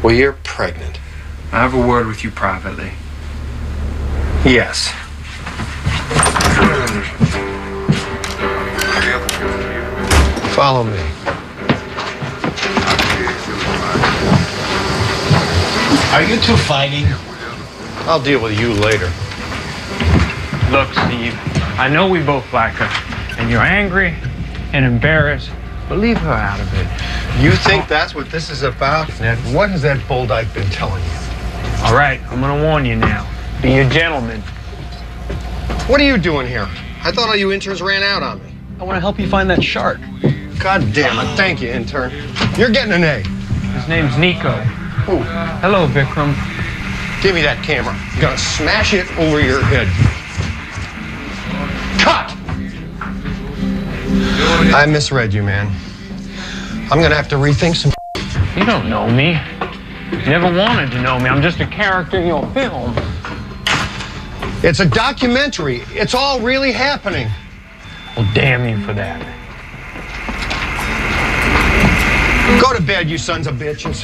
Well, you're pregnant. I have a word with you privately. Yes. Follow me. Are you two fighting? I'll deal with you later. Look, Steve, I know we both like her, and you're angry and embarrassed, but leave her out of it. You think that's what this is about, Ned? What has that Boldyke been telling you? All right, I'm gonna warn you now. Be a gentleman. What are you doing here? I thought all you interns ran out on me. I want to help you find that shark. God damn it. Thank you, intern. You're getting an A. His name's Nico. Who? Hello, Vikram. Give me that camera. I'm gonna smash it over your head. Cut! I misread you, man. I'm gonna have to rethink some. You don't know me. You never wanted to know me. I'm just a character in your film. It's a documentary. It's all really happening. Well, damn you for that. Go to bed, you sons of bitches.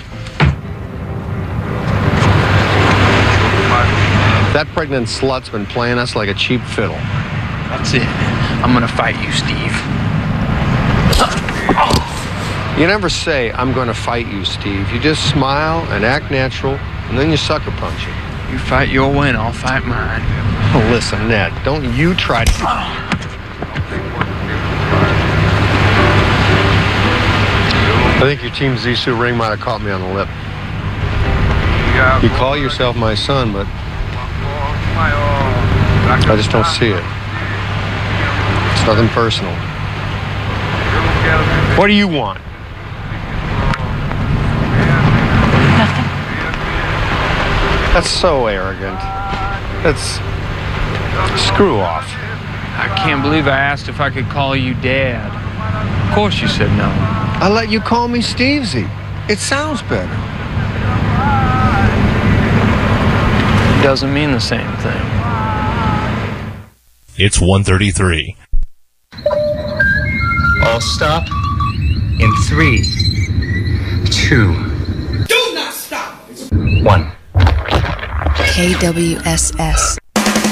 That pregnant slut's been playing us like a cheap fiddle. That's it. I'm gonna fight you, Steve. You never say, I'm gonna fight you, Steve. You just smile and act natural, and then you sucker punch it. You fight your way and I'll fight mine. Oh, listen, Ned, don't you try to... I think your Team Zissou ring might have caught me on the lip. You call yourself my son, but I just don't see it. It's nothing personal. What do you want? Nothing. That's so arrogant. That's... Screw off. I can't believe I asked if I could call you Dad. Of course you said no. I let you call me Stevesy. It sounds better. It doesn't mean the same thing. It's 1:33. All stop in 3, 2. Do not stop! 1. KWSS.